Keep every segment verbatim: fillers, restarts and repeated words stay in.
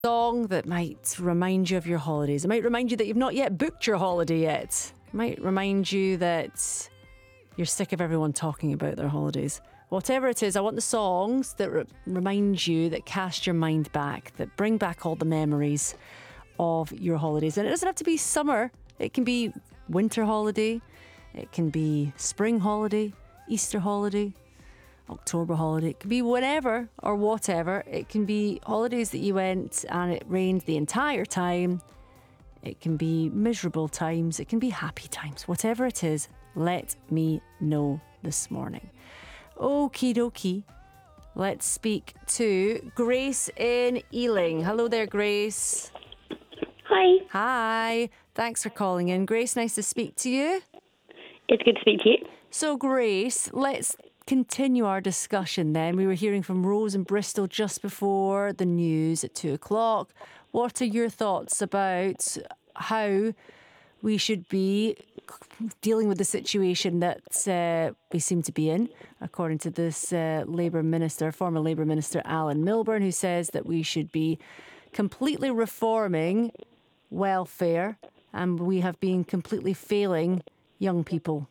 Song that might remind you of your holidays. It might remind you that you've not yet booked your holiday yet. It might remind you that you're sick of everyone talking about their holidays. Whatever it is, I want the songs that re- remind you, that cast your mind back, that bring back all the memories of your holidays. And it doesn't have to be summer. It can be winter holiday. It can be spring holiday, Easter holiday, October holiday. It can be whenever or whatever. It can be holidays that you went and it rained the entire time. It can be miserable times. It can be happy times. Whatever it is, let me know this morning. Okie dokie. Let's speak to Grace in Ealing. Hello there, Grace. Hi. Hi. Thanks for calling in. Grace, nice to speak to you. It's good to speak to you. So, Grace, let's continue our discussion then. We were hearing from Rose in Bristol just before the news at two o'clock. What are your thoughts about how we should be dealing with the situation that uh, we seem to be in, according to this uh, Labour Minister, former Labour Minister Alan Milburn, who says that we should be completely reforming welfare and we have been completely failing young people?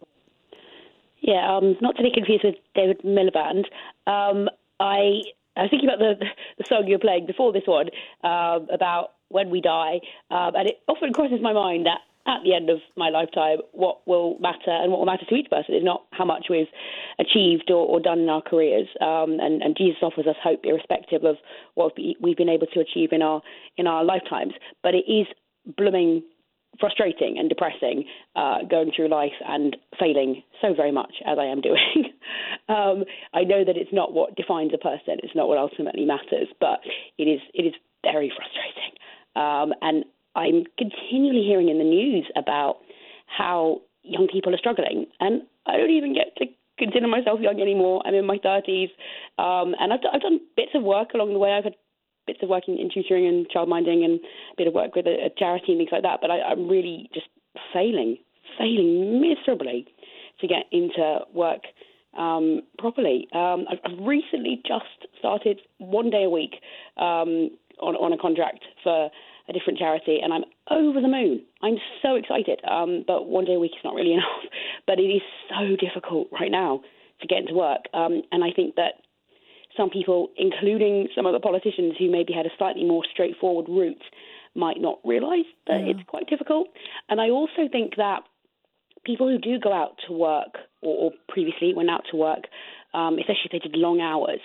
Yeah, um, not to be confused with David Miliband. Um, I, I was thinking about the, the song you were playing before this one, uh, about when we die, um, and it often crosses my mind that at the end of my lifetime, what will matter and what will matter to each person is not how much we've achieved or, or done in our careers. Um, and, and Jesus offers us hope irrespective of what we've been able to achieve in our in our lifetimes. But it is blooming frustrating and depressing uh, going through life and failing so very much as I am doing. um, I know that it's not what defines a person. It's not what ultimately matters, but it is it is very frustrating. Um, and I'm continually hearing in the news about how young people are struggling. And I don't even get to consider myself young anymore. I'm in my thirties. Um, and I've, I've done bits of work along the way. I've had bits of work in, in tutoring and childminding and a bit of work with a, a charity and things like that. But I, I'm really just failing, failing miserably to get into work um, properly. Um, I've, I've recently just started one day a week um, on, on a contract for a different charity, and I'm over the moon. I'm so excited. Um, but one day a week is not really enough. But it is so difficult right now to get into work. Um, and I think that some people, including some of the politicians who maybe had a slightly more straightforward route, might not realise that yeah. it's quite difficult. And I also think that people who do go out to work, or, or previously went out to work, um, especially if they did long hours,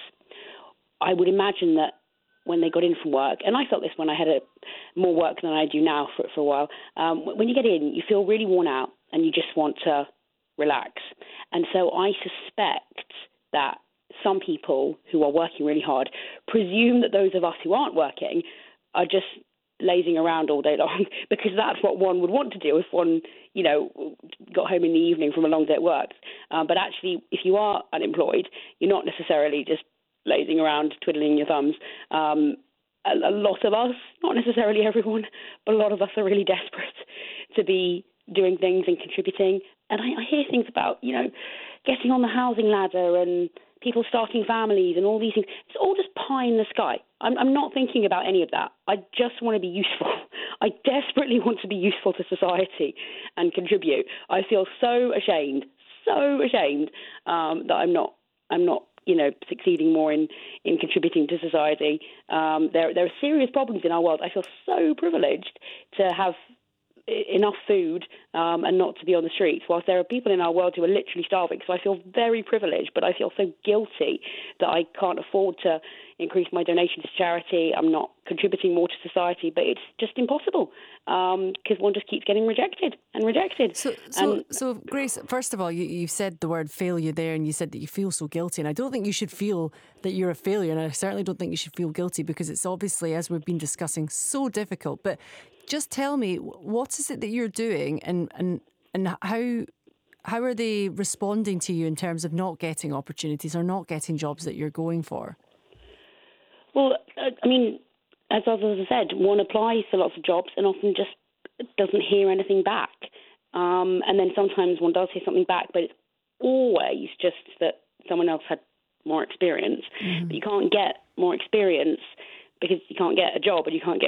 I would imagine that when they got in from work, and I felt this when I had a, more work than I do now for, for a while, um, when you get in, you feel really worn out and you just want to relax. And so I suspect that some people who are working really hard presume that those of us who aren't working are just lazing around all day long, because that's what one would want to do if one, you know, got home in the evening from a long day at work. Um, but actually, if you are unemployed, you're not necessarily just lazing around, twiddling your thumbs. Um, a, a lot of us, not necessarily everyone, but a lot of us are really desperate to be doing things and contributing. And I, I hear things about, you know, getting on the housing ladder and people starting families and all these things. It's all just pie in the sky. I'm, I'm not thinking about any of that. I just want to be useful. I desperately want to be useful to society and contribute. I feel so ashamed, so ashamed um, that I'm not. I'm not. you know, succeeding more in, in contributing to society. Um, there, there are serious problems in our world. I feel so privileged to have enough food um, and not to be on the streets, whilst there are people in our world who are literally starving. So I feel very privileged, but I feel so guilty that I can't afford to increase my donation to charity. I'm not contributing more to society, but it's just impossible because um, one just keeps getting rejected and rejected. So, so, and, so Grace, first of all, you, you said the word failure there, and you said that you feel so guilty. And I don't think you should feel that you're a failure, and I certainly don't think you should feel guilty, because it's obviously, as we've been discussing, so difficult. But just tell me, what is it that you're doing, and and and how how are they responding to you in terms of not getting opportunities or not getting jobs that you're going for? Well, I mean, as others have said, one applies for lots of jobs and often just doesn't hear anything back. Um, and then sometimes one does hear something back, but it's always just that someone else had more experience. Mm-hmm. But you can't get more experience because you can't get a job and you can't get